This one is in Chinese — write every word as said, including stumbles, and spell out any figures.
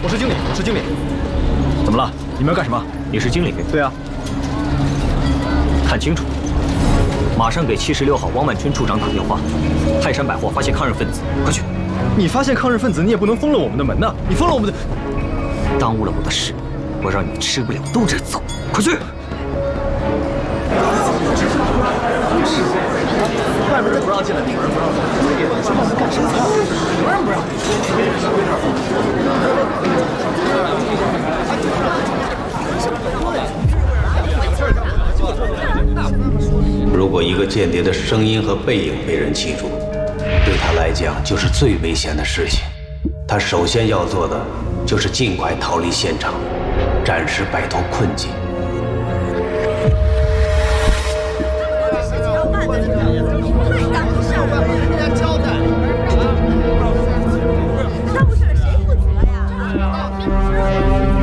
我是经理，我是经理。怎么了？你们要干什么？ 你是经理？ 对啊。 看清楚，马上给七十六号王万军处长打电话。泰山百货发现抗日分子，快去！ 你发现抗日分子，你也不能封了我们的门呐！你封了我们的， 耽误了我的事，我让你吃不了兜着走！快去！ 外面人不让进来，里面人不让进来，说你们干什么？不让不让？ 如果一个间谍的声音和背影被人记住，对他来讲就是最危险的事情。他首先要做的就是尽快逃离现场，暂时摆脱困境。 太耽误事儿了，人家交代。耽误事儿谁负责呀？